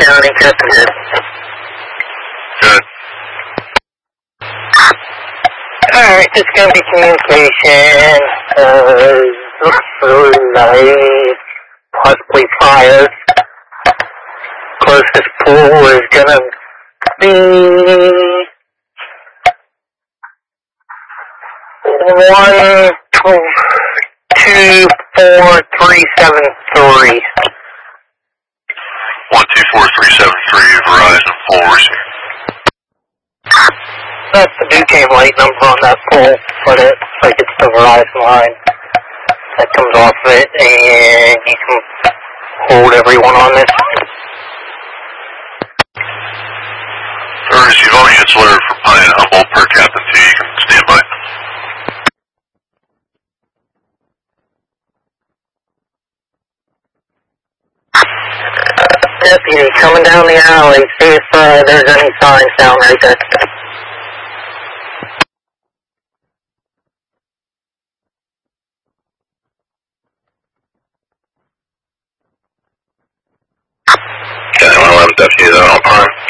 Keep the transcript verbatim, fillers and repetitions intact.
County, Kissinger. Good. Alright, it's gonna be communication, uh, looks really nice, possibly fire. Closest pool is gonna be one, two, four, three, seven, three. One two four three seven three Verizon four. That's the Duquesne light number on that pole, but it looks like it's the Verizon line that comes off of it, and you can hold everyone on this. Ernest, you've only units letter for Pine Humboldt per Captain T. You can stand by. Deputy, coming down the alley, see if uh, there's any signs down right there. Okay, one eleven deputy, is that on Pine?